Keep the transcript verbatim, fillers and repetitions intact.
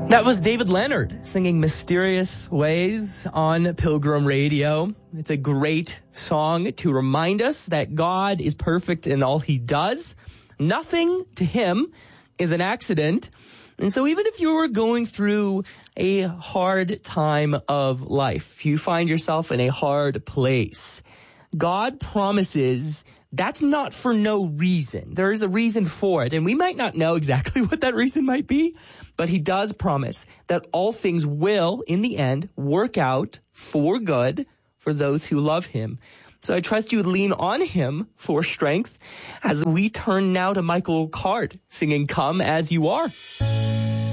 That was David Leonard singing Mysterious Ways on Pilgrim Radio. It's a great song to remind us that God is perfect in all he does. Nothing to him is an accident. And so even if you were going through a hard time of life, you find yourself in a hard place, God promises that's not for no reason. There is a reason for it, and we might not know exactly what that reason might be, but he does promise that all things will, in the end, work out for good for those who love him. So I trust you would lean on him for strength as we turn now to Michael Card singing Come As You Are.